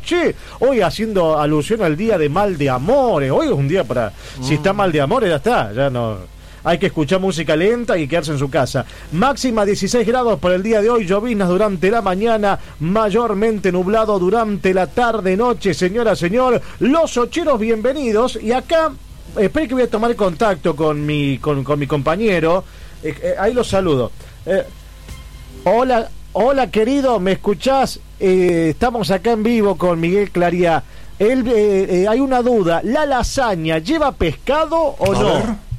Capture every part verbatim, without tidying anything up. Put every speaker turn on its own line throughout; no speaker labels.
che, hoy haciendo alusión al día de mal de amores, hoy es un día para, mm. si está mal de amores ya está, ya no... Hay que escuchar música lenta y quedarse en su casa. Máxima dieciséis grados para el día de hoy, lloviznas durante la mañana, mayormente nublado durante la tarde-noche, señora, señor. Los ocheros, bienvenidos. Y acá, espere que voy a tomar contacto con mi, con, con mi compañero. Eh, eh, ahí los saludo. Eh, hola, hola querido, ¿me escuchás? Eh, estamos acá en vivo con Miguel Claría. Él, eh, eh, hay una duda, ¿la lasaña lleva pescado o
a
no?
Ver.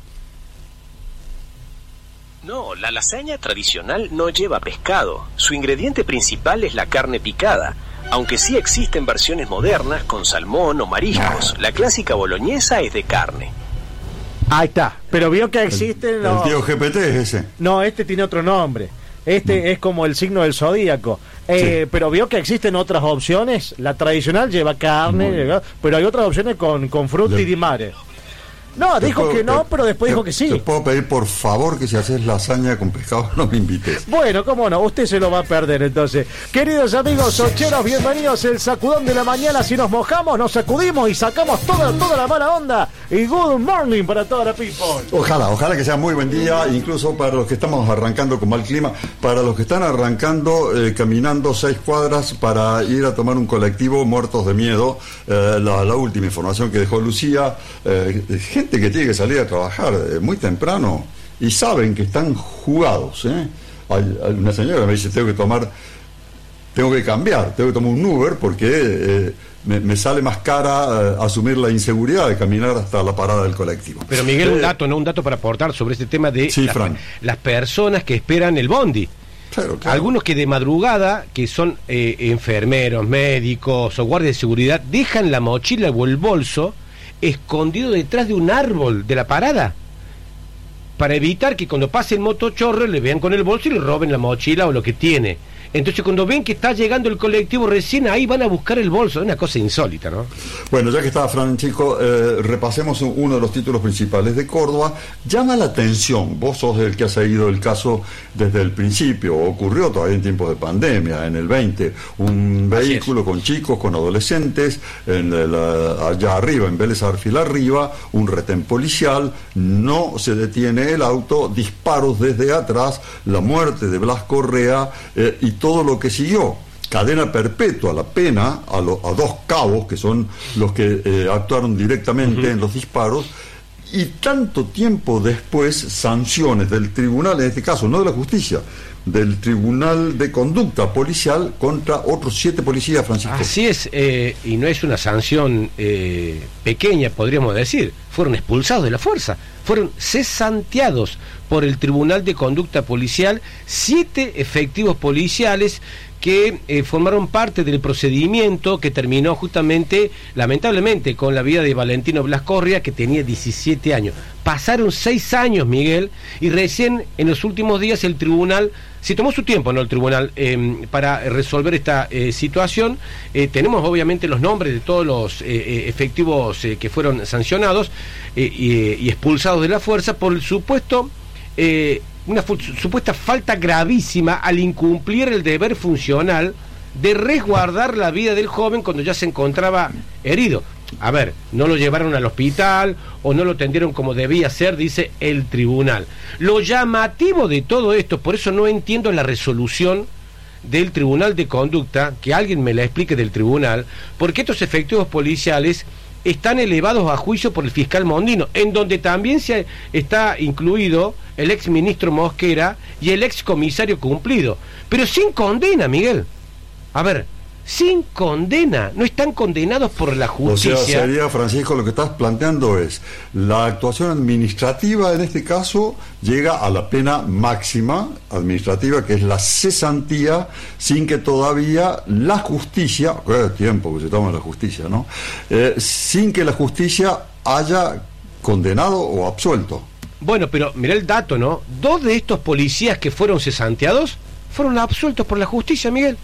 No, la lasaña tradicional no lleva pescado. Su ingrediente principal es la carne picada, aunque sí existen versiones modernas con salmón o mariscos. La clásica boloñesa es de carne.
Ahí está, pero vio que existen...
El,
no,
el tío G P T es ese.
No, este tiene otro nombre. Este mm. es como el signo del zodíaco. Eh, sí. Pero vio que existen otras opciones. La tradicional lleva carne, lleva, pero hay otras opciones con, con frutti Le... di mare. No, te dijo puedo, que no, te, pero después te, dijo que sí.
Te puedo pedir, por favor, que si haces lasaña con pescado no me invites.
Bueno, cómo no, usted se lo va a perder entonces. Queridos amigos ocheros, bienvenidos al sacudón de la mañana. Si nos mojamos, nos sacudimos y sacamos toda, toda la mala onda. Y good morning para toda la people.
Ojalá, ojalá que sea muy buen día, incluso para los que estamos arrancando con mal clima, para los que están arrancando, eh, caminando seis cuadras para ir a tomar un colectivo, muertos de miedo. Eh, la, la última información que dejó Lucía, eh, gente que tiene que salir a trabajar eh, muy temprano y saben que están jugados, ¿eh? Hay, hay una señora que me dice, tengo que tomar, tengo que cambiar, tengo que tomar un Uber porque eh, me, me sale más cara eh, asumir la inseguridad de caminar hasta la parada del colectivo.
Pero Miguel,
eh,
un dato, ¿no? Un dato para aportar sobre este tema de
sí,
las,
Fran.
las personas que esperan el bondi.
Claro, claro.
Algunos que de madrugada, que son eh, enfermeros, médicos o guardias de seguridad, dejan la mochila o el bolso escondido detrás de un árbol de la parada para evitar que cuando pase el motochorro le vean con el bolso y le roben la mochila o lo que tiene. Entonces cuando ven que está llegando el colectivo recién ahí van a buscar el bolso. Es una cosa insólita, ¿no?
Bueno, ya que está Francisco, eh, repasemos uno de los títulos principales de Córdoba. Llama la atención, vos sos el que ha seguido el caso desde el principio, ocurrió todavía en tiempos de pandemia, en el veinte, un vehículo con chicos, con adolescentes, en el, allá arriba, en Vélez Arfiel arriba, un retén policial, no se detiene el auto, disparos desde atrás, la muerte de Blas Correa eh, y todo lo que siguió. Cadena perpetua, la pena a, lo, a dos cabos, que son los que eh, actuaron directamente uh-huh. en los disparos, y tanto tiempo después, sanciones del tribunal, en este caso no de la justicia, del Tribunal de Conducta Policial contra otros siete policías, Francisco.
Así es, eh, y no es una sanción eh, pequeña, podríamos decir. Fueron expulsados de la fuerza, fueron cesanteados por el Tribunal de Conducta Policial, siete efectivos policiales que eh, formaron parte del procedimiento que terminó justamente, lamentablemente, con la vida de Valentino Blas Correa, que tenía diecisiete años. Pasaron seis años, Miguel, y recién en los últimos días el tribunal, se tomó su tiempo, ¿no? El tribunal, eh, para resolver esta eh, situación. Eh, tenemos obviamente los nombres de todos los eh, efectivos eh, que fueron sancionados eh, y, y expulsados de la fuerza por el supuesto... Eh, una fu- supuesta falta gravísima al incumplir el deber funcional de resguardar la vida del joven cuando ya se encontraba herido. A ver, no lo llevaron al hospital o no lo atendieron como debía ser, dice el tribunal. Lo llamativo de todo esto, por eso no entiendo la resolución del Tribunal de Conducta, que alguien me la explique del tribunal, porque estos efectivos policiales están elevados a juicio por el fiscal Mondino, en donde también se está incluido el ex ministro Mosquera y el ex comisario Cumplido, pero sin condena, Miguel. A ver, sin condena, no están condenados por la justicia.
O sea, sería, Francisco, lo que estás planteando es la actuación administrativa, en este caso, llega a la pena máxima administrativa, que es la cesantía, sin que todavía la justicia, qué tiempo que se toma la justicia, ¿no? Eh, sin que la justicia haya condenado o absuelto.
Bueno, pero mirá el dato, ¿no? Dos de estos policías que fueron cesanteados fueron absueltos por la justicia, Miguel.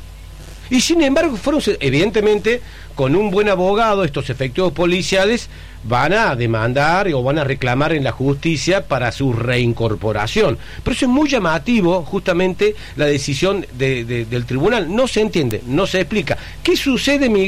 Y sin embargo fueron, evidentemente, con un buen abogado, estos efectivos policiales van a demandar o van a reclamar en la justicia para su reincorporación. Pero eso es muy llamativo, justamente, la decisión de, de, del tribunal. No se entiende, no se explica. ¿Qué sucede, Miguel?